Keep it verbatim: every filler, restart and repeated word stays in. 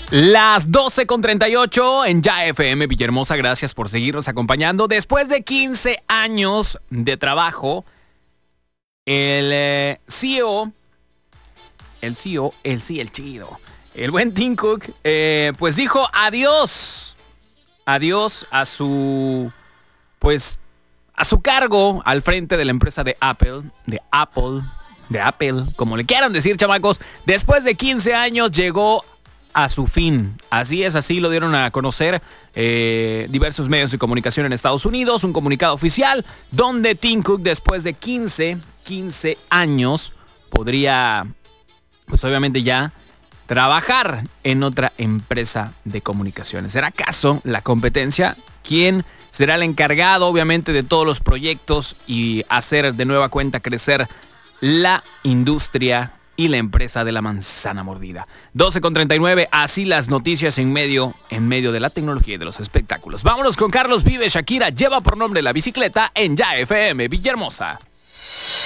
Las doce con treinta y ocho en Ya F M Villahermosa. Gracias por seguirnos acompañando. Después de quince años de trabajo, el eh, C E O, el C E O, el sí, el chido, el buen Tim Cook, eh, pues dijo adiós, adiós a su, pues, a su cargo al frente de la empresa de Apple, de Apple, de Apple, como le quieran decir, chamacos. Después de quince años llegó a su fin. Así es, así lo dieron a conocer eh, diversos medios de comunicación en Estados Unidos, un comunicado oficial donde Tim Cook, después de quince, quince años, podría, pues obviamente ya, trabajar en otra empresa de comunicaciones. ¿Será acaso la competencia? ¿Quién será el encargado, obviamente, de todos los proyectos y hacer de nueva cuenta crecer la industria y la empresa de la manzana mordida? doce con treinta y nueve, así las noticias en medio, en medio de la tecnología y de los espectáculos. Vámonos con Carlos Vives. Shakira lleva por nombre la bicicleta en Ya F M Villahermosa.